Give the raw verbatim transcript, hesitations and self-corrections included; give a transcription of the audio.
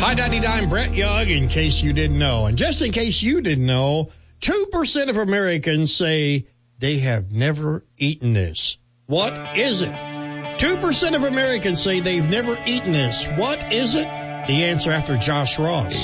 Hi, Daddy Dime, Brett Young, in case you didn't know. And just in case you didn't know, two percent of Americans say they have never eaten this. What is it? two percent of Americans say they've never eaten this. What is it? The answer after Josh Ross.